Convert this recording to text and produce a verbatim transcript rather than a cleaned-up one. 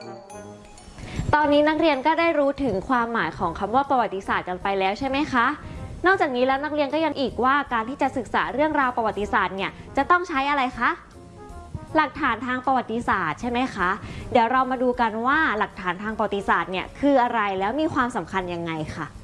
ตอนนี้นักเรียนก็ได้รู้ถึงความหมายของคำว่าประวัติศาสตร์กันไปแล้วใช่ไหมคะนอกจากนี้แล้วนักเรียนก็ยังอีกว่าการที่จะศึกษาเรื่องราวประวัติศาสตร์เนี่ยจะต้องใช้อะไรคะหลักฐานทางประวัติศาสตร์ใช่ไหมคะเดี๋ยวเรามาดูกันว่าหลักฐานทางประวัติศาสตร์เนี่ยคืออะไรแล้วมีความสำคัญยังไงค่ะ